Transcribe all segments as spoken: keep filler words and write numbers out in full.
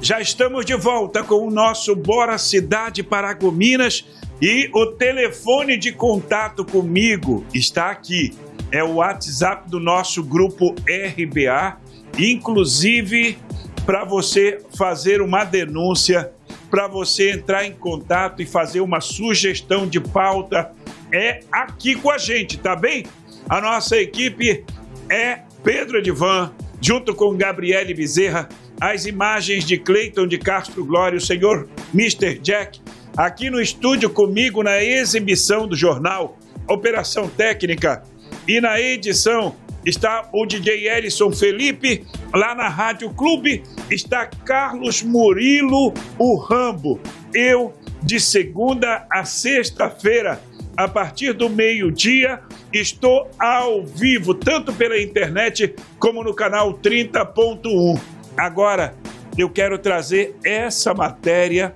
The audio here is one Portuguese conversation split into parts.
já estamos de volta com o nosso Bora Cidade Paragominas e o telefone de contato comigo está aqui. É o WhatsApp do nosso grupo R B A, inclusive para você fazer uma denúncia, para você entrar em contato e fazer uma sugestão de pauta, é aqui com a gente, tá bem? A nossa equipe é Pedro Edivan, junto com Gabriele Bezerra, as imagens de Cleiton de Castro Glória, o senhor mister Jack, aqui no estúdio comigo na exibição do jornal, operação técnica, e na edição está o D J Elison Felipe, lá na Rádio Clube está Carlos Murilo, o Rambo. Eu, de segunda a sexta-feira, a partir do meio-dia, estou ao vivo, tanto pela internet como no canal trinta ponto um. Agora, eu quero trazer essa matéria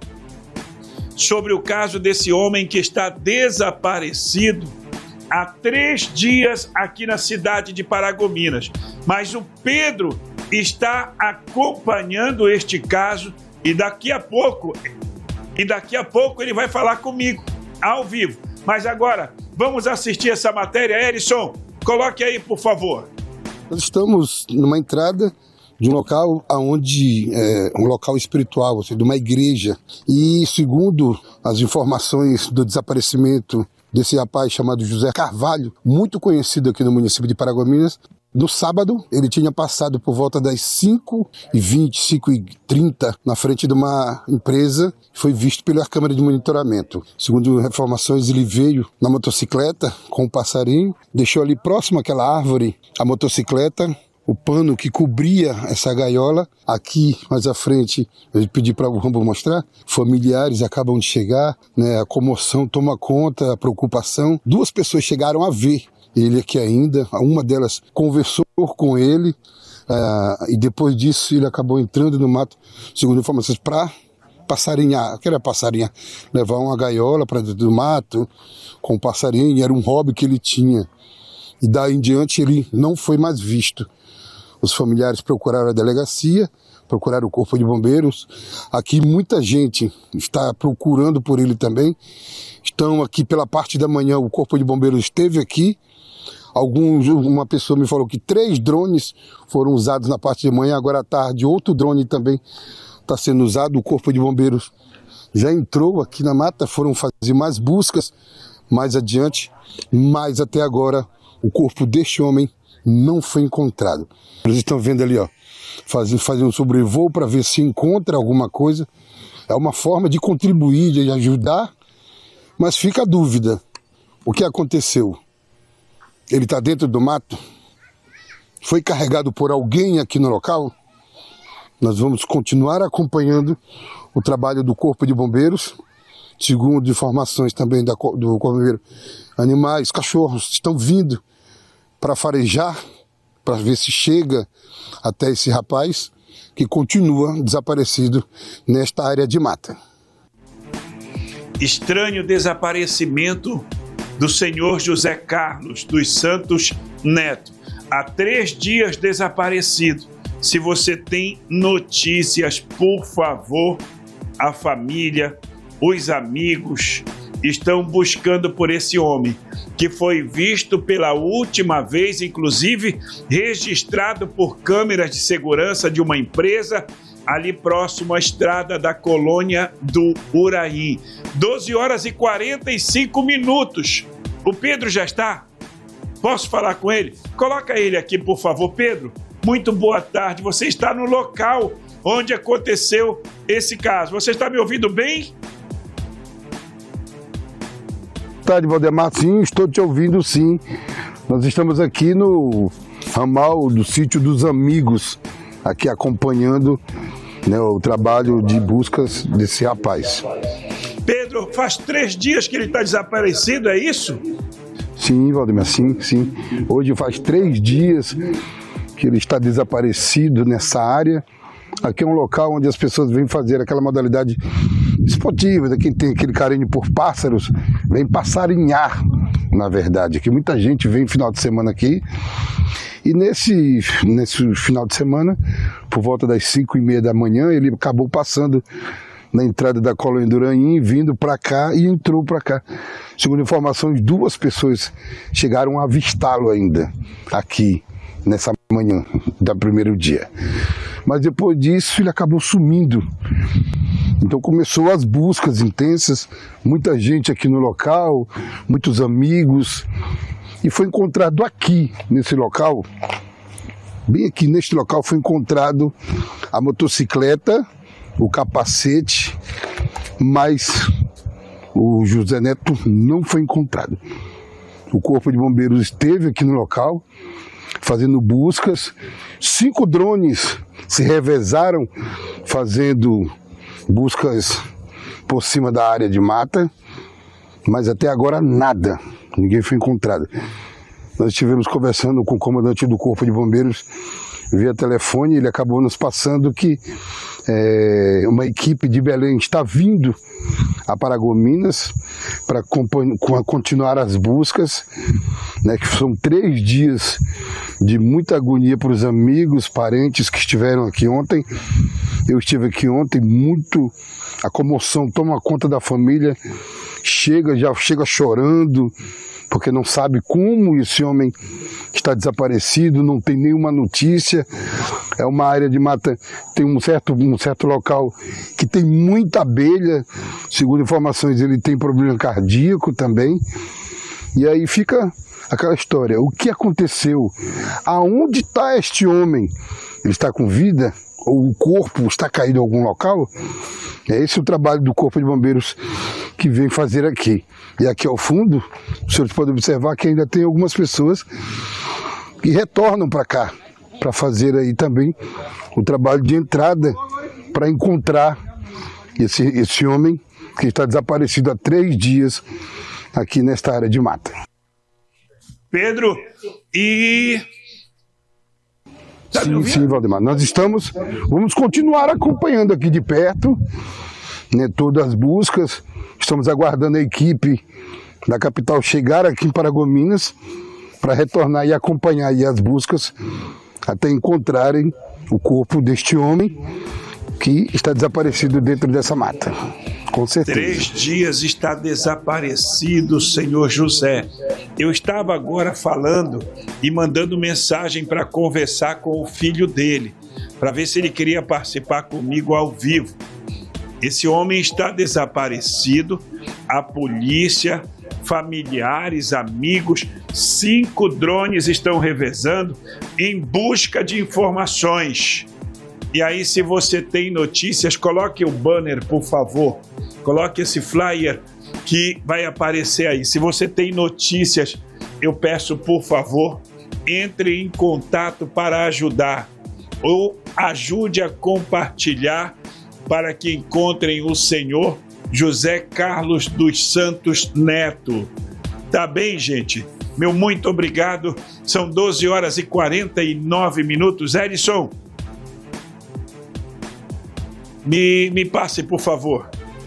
sobre o caso desse homem que está desaparecido há três dias aqui na cidade de Paragominas. Mas o Pedro está acompanhando este caso e daqui a pouco, e daqui a pouco ele vai falar comigo, ao vivo. Mas agora, vamos assistir essa matéria. Elison, coloque aí, por favor. Nós estamos numa entrada de um local onde é um local espiritual, ou seja, de uma igreja. E segundo as informações do desaparecimento desse rapaz chamado José Carvalho, muito conhecido aqui no município de Paragominas, no sábado ele tinha passado por volta das cinco e vinte, cinco e trinta na frente de uma empresa, foi visto pela câmera de monitoramento. Segundo informações, ele veio na motocicleta com o passarinho, deixou ali próximo àquela árvore a motocicleta, o pano que cobria essa gaiola. Aqui, mais à frente, eu pedi para o Rambo mostrar, familiares acabam de chegar, né, a comoção toma conta, a preocupação. Duas pessoas chegaram a ver ele aqui ainda, uma delas conversou com ele, uh, e depois disso ele acabou entrando no mato, segundo informações, para passarinhar, que era passarinhar, levar uma gaiola para dentro do mato com o passarinho, era um hobby que ele tinha. E daí em diante ele não foi mais visto. Os familiares procuraram a delegacia, procuraram o Corpo de Bombeiros. Aqui muita gente está procurando por ele também. Estão aqui pela parte da manhã, o Corpo de Bombeiros esteve aqui. Alguns, uma pessoa me falou que três drones foram usados na parte de manhã, agora à tarde outro drone também está sendo usado. O Corpo de Bombeiros já entrou aqui na mata, foram fazer mais buscas mais adiante, mas até agora o corpo deste homem não foi encontrado. Vocês estão vendo ali, ó, fazendo, fazendo um sobrevoo para ver se encontra alguma coisa. É uma forma de contribuir, de ajudar, mas fica a dúvida. O que aconteceu? Ele está dentro do mato? Foi carregado por alguém aqui no local? Nós vamos continuar acompanhando o trabalho do Corpo de Bombeiros. Segundo informações também da, do Corpo de Bombeiros, animais, cachorros estão vindo para farejar, para ver se chega até esse rapaz que continua desaparecido nesta área de mata. Estranho desaparecimento do senhor José Carlos dos Santos Neto. Há três dias desaparecido. Se você tem notícias, por favor, a família, os amigos estão buscando por esse homem, que foi visto pela última vez, inclusive registrado por câmeras de segurança de uma empresa ali próximo à estrada da colônia do Uraí. doze horas e quarenta e cinco minutos. O Pedro já está? Posso falar com ele? Coloca ele aqui, por favor. Pedro, muito boa tarde. Você está no local onde aconteceu esse caso. Você está me ouvindo bem? Boa tarde, Valdemar. Sim, estou te ouvindo, sim. Nós estamos aqui no ramal do Sítio dos Amigos, aqui acompanhando, né, o trabalho de buscas desse rapaz. Pedro, faz três dias que ele está desaparecido, é isso? Sim, Valdemar, sim, sim. Hoje faz três dias que ele está desaparecido nessa área. Aqui é um local onde as pessoas vêm fazer aquela modalidade esportiva, de quem tem aquele carinho por pássaros, vem passarinhar, na verdade, que muita gente vem final de semana aqui. E nesse, nesse final de semana, por volta das cinco e meia da manhã, ele acabou passando na entrada da colônia do Uranhim, vindo para cá e entrou para cá. Segundo informações, duas pessoas chegaram a avistá-lo ainda aqui, nessa manhã do primeiro dia. Mas depois disso ele acabou sumindo. Então começou as buscas intensas, muita gente aqui no local, muitos amigos, e foi encontrado aqui, nesse local, bem aqui neste local foi encontrado a motocicleta, o capacete, mas o José Neto não foi encontrado. O Corpo de Bombeiros esteve aqui no local, fazendo buscas. Cinco drones se revezaram fazendo buscas por cima da área de mata, mas até agora nada, ninguém foi encontrado. Nós estivemos conversando com o comandante do Corpo de Bombeiros via telefone, ele acabou nos passando que é, uma equipe de Belém está vindo a Paragominas para continuar as buscas, né, que são três dias de muita agonia para os amigos, parentes que estiveram aqui ontem. Eu estive aqui ontem, muito, a comoção toma conta da família, chega, já chega chorando, porque não sabe como esse homem está desaparecido, não tem nenhuma notícia. É uma área de mata, tem um certo, um certo local que tem muita abelha, segundo informações ele tem problema cardíaco também, e aí fica aquela história, o que aconteceu? Aonde está este homem? Ele está com vida? Ou o corpo está caído em algum local? É esse o trabalho do Corpo de Bombeiros que vem fazer aqui. E aqui ao fundo, os senhores podem observar que ainda tem algumas pessoas que retornam para cá, para fazer aí também o trabalho de entrada, para encontrar esse, esse homem que está desaparecido há três dias aqui nesta área de mata. Pedro, e... Tá sim, sim, Valdemar. Nós estamos, vamos continuar acompanhando aqui de perto, né, todas as buscas. Estamos aguardando a equipe da capital chegar aqui em Paragominas para retornar e acompanhar aí as buscas até encontrarem o corpo deste homem que está desaparecido dentro dessa mata. Com certeza. Três dias está desaparecido, senhor José. Eu estava agora falando e mandando mensagem para conversar com o filho dele, para ver se ele queria participar comigo ao vivo. Esse homem está desaparecido, a polícia, familiares, amigos, cinco drones estão revezando em busca de informações. E aí, se você tem notícias, coloque o banner, por favor. Coloque esse flyer que vai aparecer aí. Se você tem notícias, eu peço, por favor, entre em contato para ajudar. Ou ajude a compartilhar para que encontrem o senhor José Carlos dos Santos Neto. Tá bem, gente? Meu muito obrigado. São doze horas e quarenta e nove minutos. Edson, Me, me passe, por favor.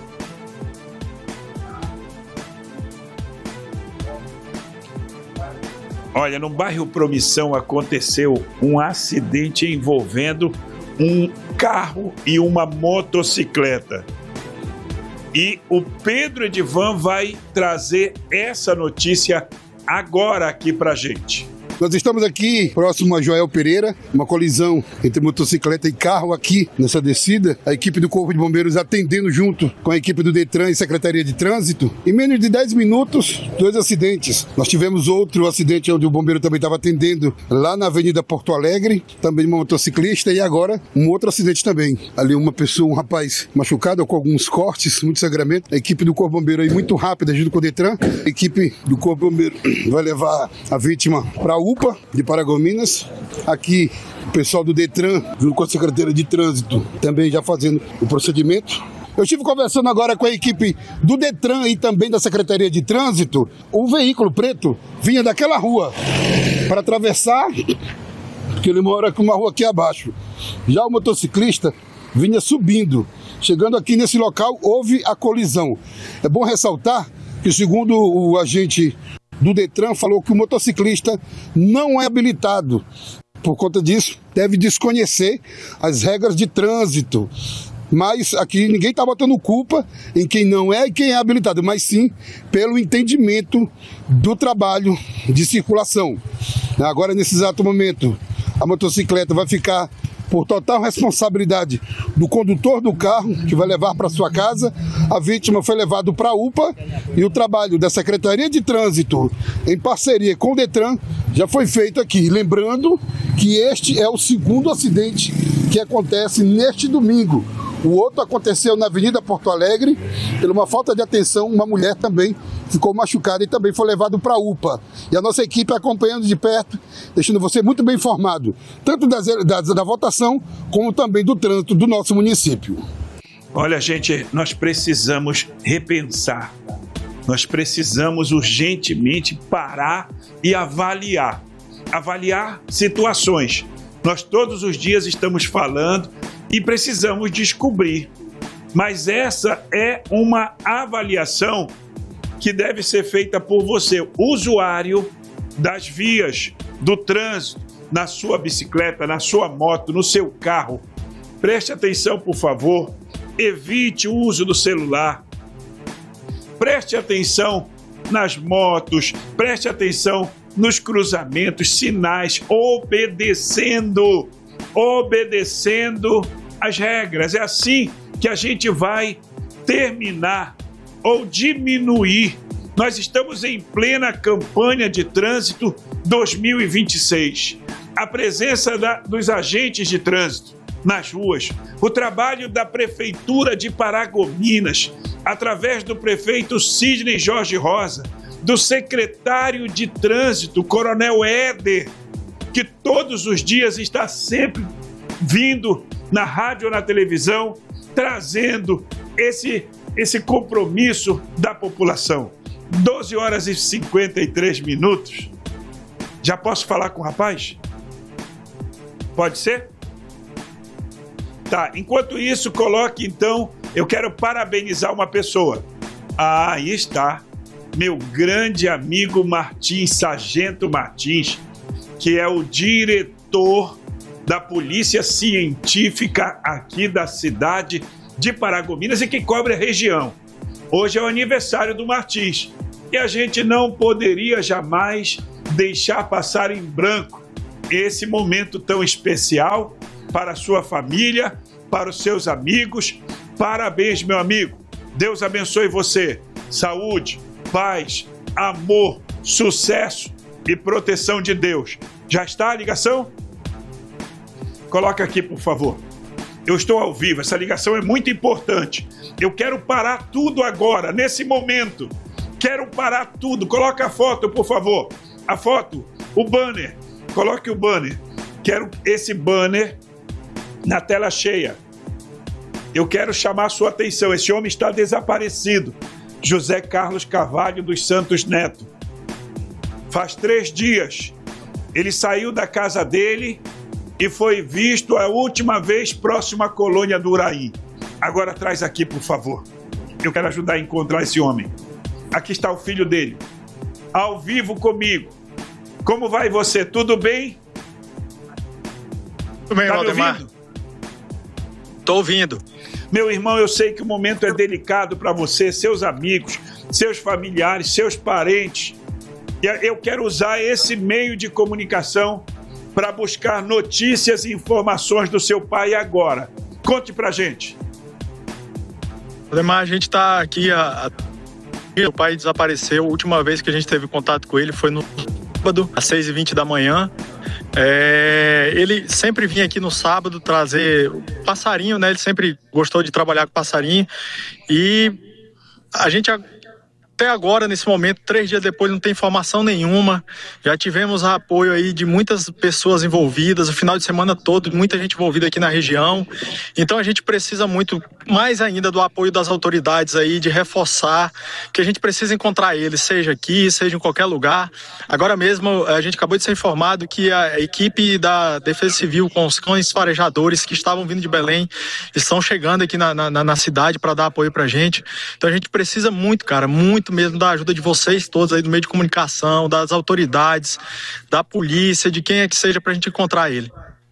Olha, no bairro Promissão aconteceu um acidente envolvendo um carro e uma motocicleta. E o Pedro Edivan vai trazer essa notícia agora aqui pra gente. Nós estamos aqui próximo a Joel Pereira, uma colisão entre motocicleta e carro aqui nessa descida. A equipe do Corpo de Bombeiros atendendo junto com a equipe do Detran e Secretaria de Trânsito. Em menos de dez minutos, dois acidentes. Nós tivemos outro acidente onde o bombeiro também estava atendendo lá na Avenida Porto Alegre, também uma motociclista, e agora um outro acidente também. Ali uma pessoa, um rapaz machucado com alguns cortes, muito sangramento. A equipe do Corpo de Bombeiro aí muito rápida junto com o Detran. A equipe do Corpo de Bombeiro vai levar a vítima para a U P A de Paragominas. Aqui o pessoal do Detran, junto com a Secretaria de Trânsito, também já fazendo o procedimento. Eu estive conversando agora com a equipe do Detran e também da Secretaria de Trânsito. O veículo preto vinha daquela rua para atravessar que ele mora com uma rua aqui abaixo. Já o motociclista vinha subindo. Chegando aqui nesse local, houve a colisão. É bom ressaltar que, segundo o agente do Detran, falou que o motociclista não é habilitado. Por conta disso, deve desconhecer as regras de trânsito. Mas aqui ninguém está botando culpa em quem não é e quem é habilitado, mas sim pelo entendimento do trabalho de circulação. Agora, nesse exato momento, a motocicleta vai ficar por total responsabilidade do condutor do carro, que vai levar para sua casa. A vítima foi levada para a U P A e o trabalho da Secretaria de Trânsito, em parceria com o Detran, já foi feito aqui. Lembrando que este é o segundo acidente que acontece neste domingo. O outro aconteceu na Avenida Porto Alegre. Por uma falta de atenção, uma mulher também ficou machucada e também foi levado para a U P A. E a nossa equipe acompanhando de perto, deixando você muito bem informado, tanto das, das, da votação, como também do trânsito do nosso município. Olha, gente, nós precisamos repensar. Nós precisamos urgentemente parar e avaliar. Avaliar situações. Nós todos os dias estamos falando e precisamos descobrir. Mas essa é uma avaliação que deve ser feita por você, usuário das vias do trânsito, na sua bicicleta, na sua moto, no seu carro. Preste atenção, por favor. Evite o uso do celular. Preste atenção nas motos. Preste atenção nos cruzamentos, sinais, obedecendo, obedecendo as regras. É assim que a gente vai terminar ou diminuir. Nós estamos em plena campanha de trânsito dois mil e vinte e seis. A presença da, dos agentes de trânsito nas ruas, o trabalho da Prefeitura de Paragominas, através do prefeito Sidney Jorge Rosa, do secretário de Trânsito, Coronel Éder, que todos os dias está sempre vindo na rádio ou na televisão, trazendo esse, esse compromisso da população. doze horas e cinquenta e três minutos. Já posso falar com o rapaz? Pode ser? Tá, enquanto isso, coloque então, eu quero parabenizar uma pessoa. Ah, aí está, meu grande amigo Martins, Sargento Martins, que é o diretor da Polícia Científica aqui da cidade de Paragominas e que cobre a região. Hoje é o aniversário do Martins e a gente não poderia jamais deixar passar em branco esse momento tão especial para a sua família, para os seus amigos. Parabéns, meu amigo. Deus abençoe você. Saúde, paz, amor, sucesso e proteção de Deus. Já está a ligação? Coloca aqui, por favor. Eu estou ao vivo, essa ligação é muito importante. Eu quero parar tudo agora, nesse momento. Quero parar tudo. Coloca a foto, por favor. A foto, o banner. Coloque o banner. Quero esse banner na tela cheia. Eu quero chamar a sua atenção. Esse homem está desaparecido. José Carlos Carvalho dos Santos Neto. Faz três dias. Ele saiu da casa dele e foi visto a última vez próximo à colônia do Uraí. Agora traz aqui, por favor. Eu quero ajudar a encontrar esse homem. Aqui está o filho dele, ao vivo comigo. Como vai você? Tudo bem? Tudo bem, tá Valdemar? Me ouvindo? Tô ouvindo. Meu irmão, eu sei que o momento é delicado para você, seus amigos, seus familiares, seus parentes. E eu quero usar esse meio de comunicação para buscar notícias e informações do seu pai agora. Conte pra gente. Valdemar, a gente está aqui a... O pai desapareceu. A última vez que a gente teve contato com ele foi no sábado, às seis e vinte da manhã. É, ele sempre vinha aqui no sábado trazer passarinho, né? Ele sempre gostou de trabalhar com passarinho. E a gente Até agora, nesse momento, três dias depois, não tem informação nenhuma. Já tivemos apoio aí de muitas pessoas envolvidas, o final de semana todo, muita gente envolvida aqui na região. Então a gente precisa muito, mais ainda, do apoio das autoridades aí, de reforçar que a gente precisa encontrar eles, seja aqui, seja em qualquer lugar. Agora mesmo, a gente acabou de ser informado que a equipe da Defesa Civil com os cães farejadores que estavam vindo de Belém estão chegando aqui na, na, na cidade para dar apoio pra gente. Então a gente precisa muito, cara, muito mesmo da ajuda de vocês todos aí do meio de comunicação, das autoridades, da polícia, de quem é que seja, para a gente encontrar ele.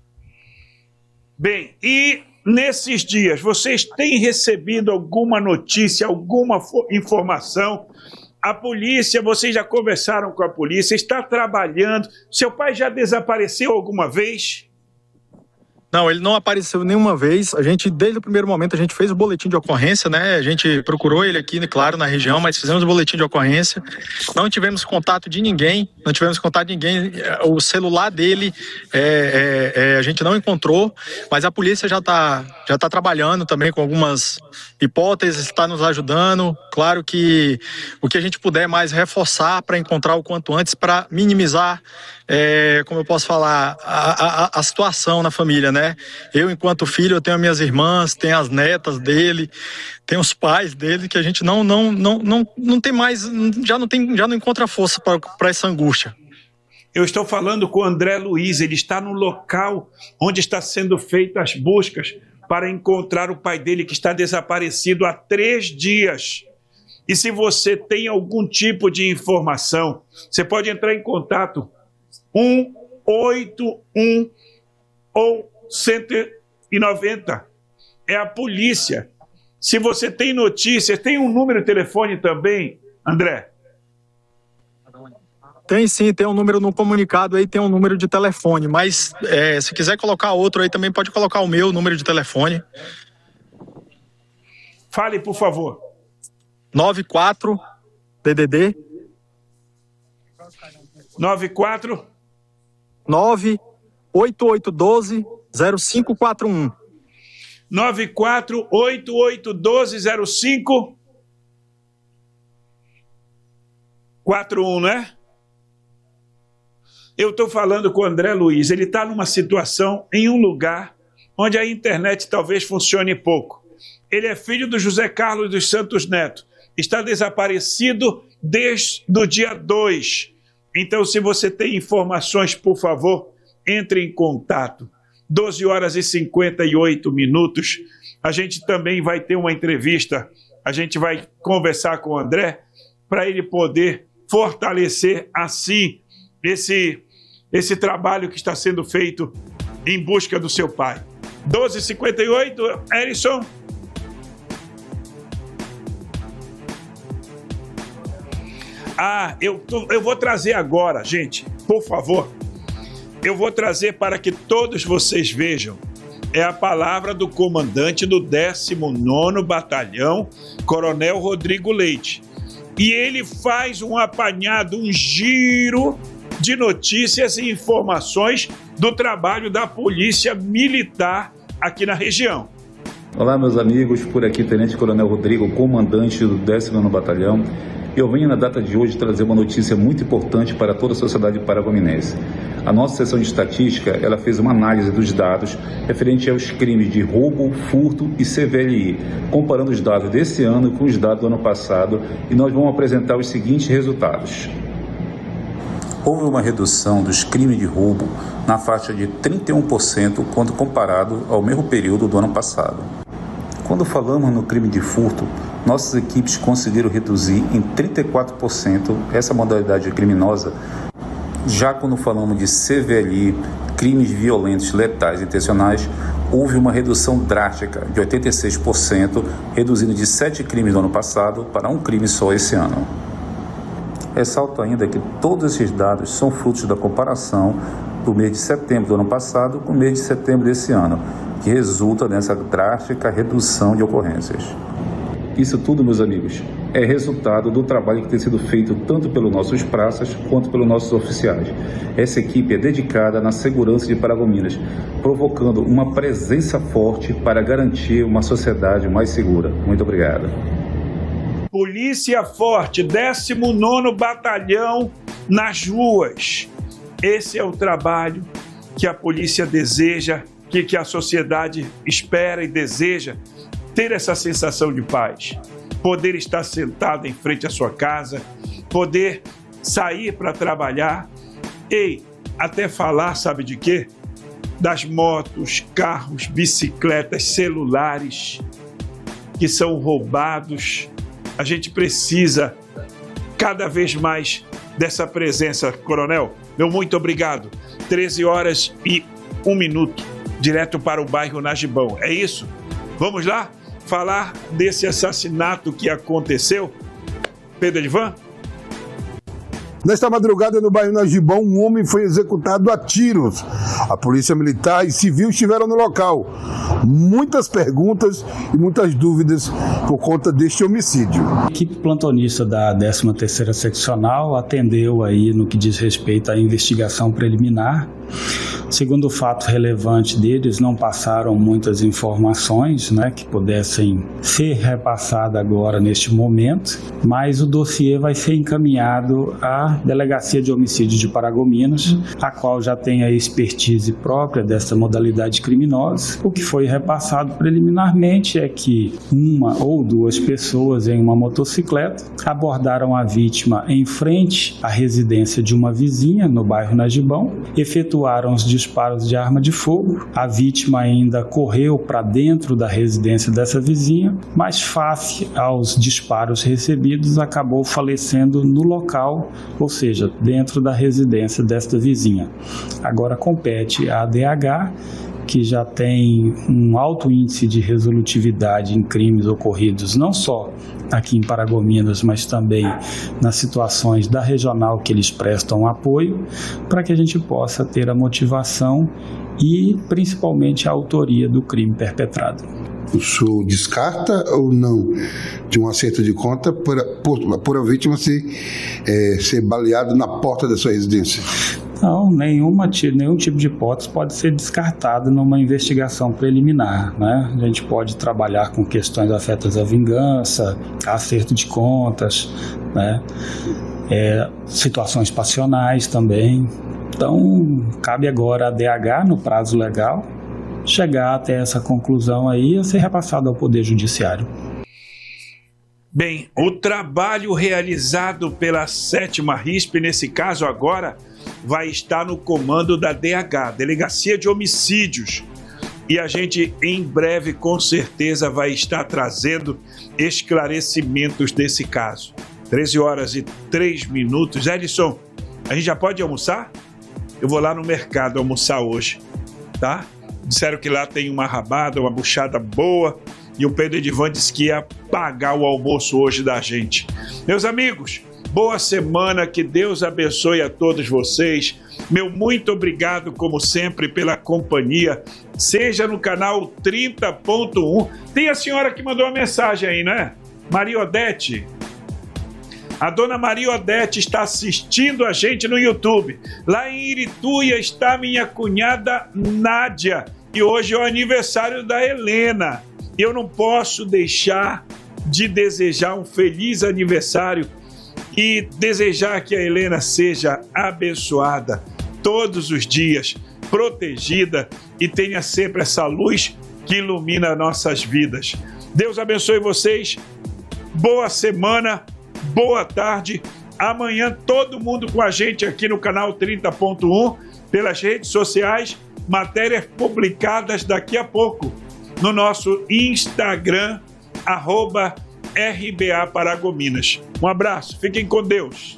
Bem, e nesses dias, vocês têm recebido alguma notícia, alguma informação? A polícia, vocês já conversaram com a polícia, está trabalhando? Seu pai já desapareceu alguma vez? Não, ele não apareceu nenhuma vez. A gente, desde o primeiro momento, a gente fez o boletim de ocorrência, né? A gente procurou ele aqui, claro, na região, mas fizemos o boletim de ocorrência. Não tivemos contato de ninguém, não tivemos contato de ninguém. O celular dele é, é, é, a gente não encontrou, mas a polícia já está já tá trabalhando também com algumas hipóteses, está nos ajudando. Claro que o que a gente puder mais reforçar para encontrar o quanto antes, para minimizar, é, como eu posso falar, a, a, a situação na família, né? Eu, enquanto filho, eu tenho as minhas irmãs, tenho as netas dele, tenho os pais dele, que a gente não, não, não, não, não tem mais, já não, tem, já não encontra força para essa angústia. Eu estou falando com o André Luiz, ele está no local onde está sendo feitas as buscas para encontrar o pai dele, que está desaparecido há três dias. E se você tem algum tipo de informação, você pode entrar em contato um oito um ou cento e noventa. É a polícia. Se você tem notícias, tem um número de telefone também, André? Tem sim, tem um número no comunicado aí, tem um número de telefone, mas é, se quiser colocar outro aí também, pode colocar o meu número de telefone. Fale, por favor. nove quatro D D D nove quatro nove oito oito um dois zero cinco quatro um. nove quatro oito oito um dois zero cinco quatro um, né? Eu estou falando com o André Luiz, ele está numa situação em um lugar onde a internet talvez funcione pouco. Ele é filho do José Carlos dos Santos Neto, está desaparecido desde o dia dois. Então, se você tem informações, por favor, entre em contato. doze horas e cinquenta e oito minutos. A gente também vai ter uma entrevista, a gente vai conversar com o André para ele poder fortalecer assim esse, esse trabalho que está sendo feito em busca do seu pai. doze e cinquenta e oito, Erison. Ah, eu, tô, eu vou trazer agora, gente, por favor. Eu vou trazer para que todos vocês vejam. É a palavra do comandante do décimo nono Batalhão, Coronel Rodrigo Leite. E ele faz um apanhado, um giro de notícias e informações do trabalho da Polícia Militar aqui na região. Olá, meus amigos, por aqui Tenente Coronel Rodrigo, comandante do décimo nono Batalhão. Eu venho na data de hoje trazer uma notícia muito importante para toda a sociedade paragominense. A nossa seção de estatística, ela fez uma análise dos dados referente aos crimes de roubo, furto e C V L I, comparando os dados desse ano com os dados do ano passado, e nós vamos apresentar os seguintes resultados. Houve uma redução dos crimes de roubo na faixa de trinta e um por cento quando comparado ao mesmo período do ano passado. Quando falamos no crime de furto, nossas equipes conseguiram reduzir em trinta e quatro por cento essa modalidade criminosa. Já quando falamos de C V L I, crimes violentos, letais e intencionais, houve uma redução drástica de oitenta e seis por cento, reduzindo de sete crimes no ano passado para um crime só esse ano. Ressalto ainda que todos esses dados são frutos da comparação do mês de setembro do ano passado com o mês de setembro desse ano, que resulta nessa drástica redução de ocorrências. Isso tudo, meus amigos, é resultado do trabalho que tem sido feito tanto pelos nossos praças quanto pelos nossos oficiais. Essa equipe é dedicada na segurança de Paragominas, provocando uma presença forte para garantir uma sociedade mais segura. Muito obrigado. Polícia Forte, décimo nono Batalhão nas ruas. Esse é o trabalho que a polícia deseja, que, que a sociedade espera e deseja, ter essa sensação de paz. Poder estar sentado em frente à sua casa, poder sair para trabalhar e até falar, sabe de quê? Das motos, carros, bicicletas, celulares que são roubados. A gente precisa cada vez mais dessa presença, Coronel. Meu muito obrigado. treze horas e um minuto, direto para o bairro Nagibão. É isso? Vamos lá falar desse assassinato que aconteceu? Pedro Edvan? Nesta madrugada, no bairro Nagibão, um homem foi executado a tiros. A polícia militar e civil estiveram no local. Muitas perguntas e muitas dúvidas por conta deste homicídio. A equipe plantonista da décima terceira Seccional atendeu aí no que diz respeito à investigação preliminar. Segundo o fato relevante deles, não passaram muitas informações, né, que pudessem ser repassadas agora neste momento, mas o dossiê vai ser encaminhado à Delegacia de Homicídios de Paragominas, a qual já tem a expertise própria dessa modalidade criminosa. O que foi repassado preliminarmente é que uma ou duas pessoas em uma motocicleta abordaram a vítima em frente à residência de uma vizinha no bairro Nagibão, efetuaram os disparos de arma de fogo. A vítima ainda correu para dentro da residência dessa vizinha, mas face aos disparos recebidos acabou falecendo no local, ou seja, dentro da residência desta vizinha. Agora compete à A D H, que já tem um alto índice de resolutividade em crimes ocorridos não só aqui em Paragominas, mas também nas situações da regional que eles prestam apoio, para que a gente possa ter a motivação e principalmente a autoria do crime perpetrado. O senhor descarta ou não de um acerto de conta por, por, por a vítima ser, é, ser baleado na porta da sua residência? Não, nenhuma, nenhum tipo de hipótese pode ser descartada numa investigação preliminar, né? A gente pode trabalhar com questões afetas à vingança, acerto de contas, né? É, situações passionais também. Então, cabe agora à D H, no prazo legal, chegar até essa conclusão aí e ser repassado ao Poder Judiciário. Bem, o trabalho realizado pela sétima R I S P, nesse caso agora, vai estar no comando da D H, Delegacia de Homicídios. E a gente, em breve, com certeza, vai estar trazendo esclarecimentos desse caso. treze horas e três minutos. Edson, a gente já pode almoçar? Eu vou lá no mercado almoçar hoje, tá? Disseram que lá tem uma rabada, uma buchada boa, e o Pedro Edvan disse que ia pagar o almoço hoje da gente. Meus amigos, boa semana, que Deus abençoe a todos vocês. Meu muito obrigado, como sempre, pela companhia. Seja no canal trinta ponto um. Tem a senhora que mandou uma mensagem aí, né? Maria Odete. A dona Maria Odete está assistindo a gente no YouTube. Lá em Irituia está minha cunhada Nádia. E hoje é o aniversário da Helena. Eu não posso deixar de desejar um feliz aniversário e desejar que a Helena seja abençoada todos os dias, protegida e tenha sempre essa luz que ilumina nossas vidas. Deus abençoe vocês. Boa semana. Boa tarde, amanhã todo mundo com a gente aqui no canal trinta ponto um, pelas redes sociais, matérias publicadas daqui a pouco no nosso Instagram, arroba R B A Paragominas. Um abraço, fiquem com Deus.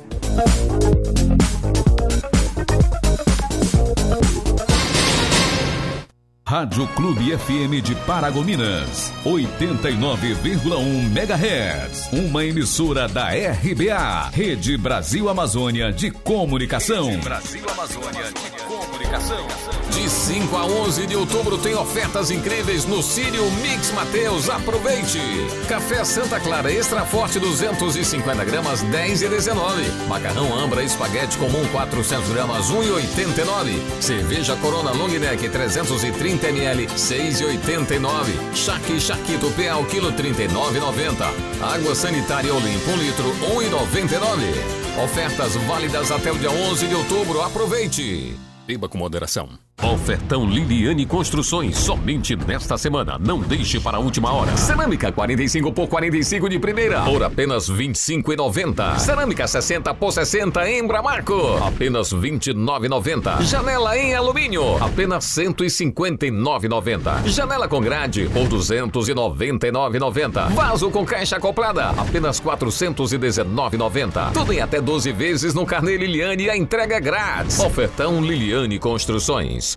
Rádio Clube F M de Paragominas, oitenta e nove vírgula um megahertz, uma emissora da R B A, Rede Brasil Amazônia de Comunicação. Rede Brasil Amazônia de Comunicação. De cinco a onze de outubro tem ofertas incríveis no Sírio Mix Mateus. Aproveite! Café Santa Clara Extra Forte duzentos e cinquenta gramas, dez e dezenove. Macarrão Ambra Espaguete Comum quatrocentos gramas, um e oitenta e nove. Cerveja Corona Long Neck trezentos e trinta cinquenta mililitros, seis reais e oitenta e nove centavos. Chaque Chaquito P A, o quilo trinta e nove reais e noventa centavos. Água sanitária Olimpo, um litro, um real e noventa e nove centavos. Ofertas válidas até o dia onze de outubro. Aproveite! Beba com moderação. Ofertão Liliane Construções, somente nesta semana. Não deixe para a última hora. Cerâmica quarenta e cinco por quarenta e cinco de primeira, por apenas vinte e cinco reais e noventa centavos. Cerâmica sessenta por sessenta em Bramaco, apenas vinte e nove reais e noventa centavos. Janela em alumínio, apenas cento e cinquenta e nove reais e noventa centavos. Janela com grade, por duzentos e noventa e nove reais e noventa centavos. Vaso com caixa acoplada, apenas quatrocentos e dezenove reais e noventa centavos. Tudo em até doze vezes no carnê Liliane e a entrega é grátis. Ofertão Liliane Construções.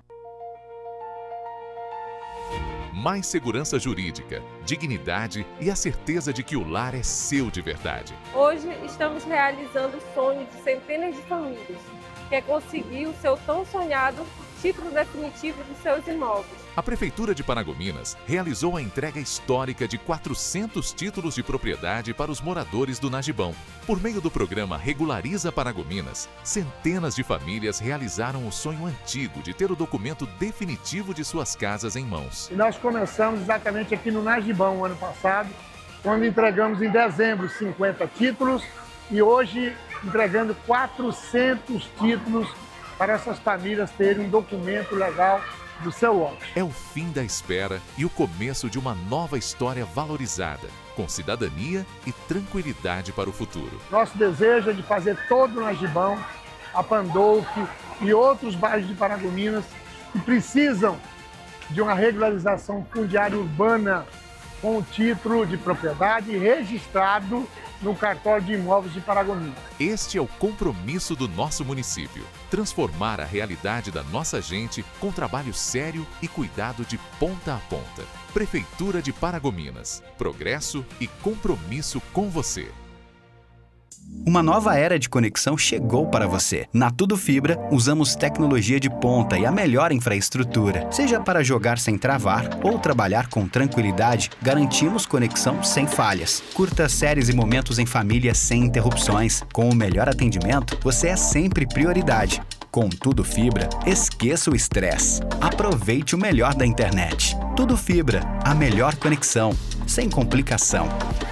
Mais segurança jurídica, dignidade e a certeza de que o lar é seu de verdade. Hoje estamos realizando o sonho de centenas de famílias, que é conseguir o seu tão sonhado título definitivo dos seus imóveis. A Prefeitura de Paragominas realizou a entrega histórica de quatrocentos títulos de propriedade para os moradores do Nagibão. Por meio do programa Regulariza Paragominas, centenas de famílias realizaram o sonho antigo de ter o documento definitivo de suas casas em mãos. E nós começamos exatamente aqui no Nagibão, ano passado, quando entregamos em dezembro cinquenta títulos e hoje entregando quatrocentos títulos para essas famílias terem um documento legal do seu lote. É o fim da espera e o começo de uma nova história valorizada, com cidadania e tranquilidade para o futuro. Nosso desejo é de fazer todo o Nagibão, a Pandolfi e outros bairros de Paragominas que precisam de uma regularização fundiária urbana com o título de propriedade registrado no cartório de imóveis de Paragominas. Este é o compromisso do nosso município, transformar a realidade da nossa gente com trabalho sério e cuidado de ponta a ponta. Prefeitura de Paragominas, progresso e compromisso com você. Uma nova era de conexão chegou para você. Na Tudo Fibra, usamos tecnologia de ponta e a melhor infraestrutura. Seja para jogar sem travar ou trabalhar com tranquilidade, garantimos conexão sem falhas. Curta séries e momentos em família sem interrupções. Com o melhor atendimento, você é sempre prioridade. Com Tudo Fibra, esqueça o estresse. Aproveite o melhor da internet. Tudo Fibra, a melhor conexão, sem complicação.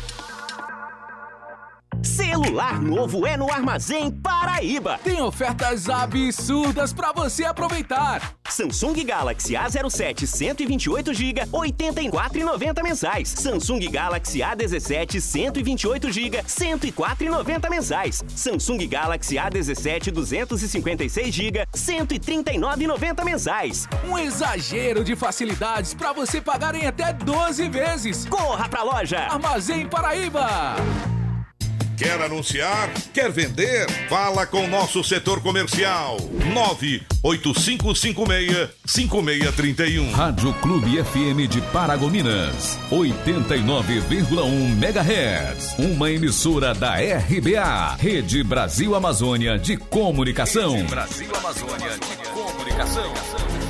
Celular novo é no Armazém Paraíba. Tem ofertas absurdas para você aproveitar. Samsung Galaxy A zero sete cento e vinte e oito gigas, oitenta e quatro reais e noventa mensais. Samsung Galaxy A dezessete cento e vinte e oito gigas, cento e quatro reais e noventa mensais. Samsung Galaxy A dezessete duzentos e cinquenta e seis gigas, cento e trinta e nove reais e noventa mensais. Um exagero de facilidades para você pagar em até doze vezes. Corra pra loja Armazém Paraíba. Quer anunciar? Quer vender? Fala com o nosso setor comercial. nove oito cinco cinco seis, cinco seis três um. Rádio Clube F M de Paragominas, oitenta e nove vírgula um megahertz. Uma emissora da R B A, Rede Brasil Amazônia de Comunicação. Rede Brasil Amazônia de Comunicação.